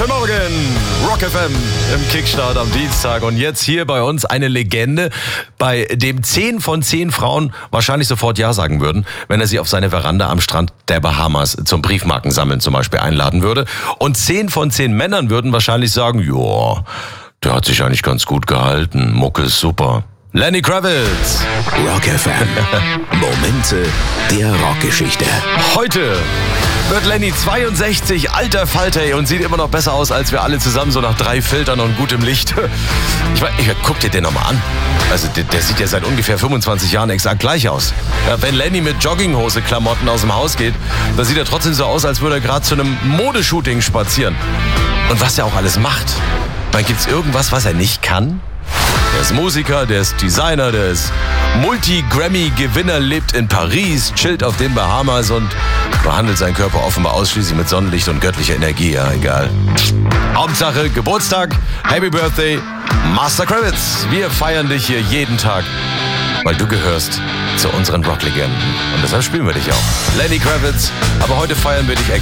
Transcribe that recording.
Guten Morgen, Rock FM im Kickstart am Dienstag. Und jetzt hier bei uns eine Legende, bei dem 10 von 10 Frauen wahrscheinlich sofort Ja sagen würden, wenn er sie auf seine Veranda am Strand der Bahamas zum Briefmarkensammeln zum Beispiel einladen würde. Und 10 von 10 Männern würden wahrscheinlich sagen, ja, der hat sich eigentlich ganz gut gehalten, Mucke ist super. Lenny Kravitz. Rock FM. Momente der Rockgeschichte. Heute wird Lenny 62, alter Falter, und sieht immer noch besser aus als wir alle zusammen, so nach 3 Filtern und gutem Licht. Guck dir den nochmal an. Also der sieht ja seit ungefähr 25 Jahren exakt gleich aus. Ja, wenn Lenny mit Jogginghose-Klamotten aus dem Haus geht, dann sieht er trotzdem so aus, als würde er gerade zu einem Modeshooting spazieren. Und was er auch alles macht. Gibt's irgendwas, was er nicht kann? Der ist Musiker, der ist Designer, der ist Multi-Grammy-Gewinner, lebt in Paris, chillt auf den Bahamas und behandelt seinen Körper offenbar ausschließlich mit Sonnenlicht und göttlicher Energie. Ja, egal. Hauptsache Geburtstag, Happy Birthday, Master Kravitz. Wir feiern dich hier jeden Tag, weil du gehörst zu unseren Rocklegenden. Und deshalb spielen wir dich auch. Lenny Kravitz, aber heute feiern wir dich extra.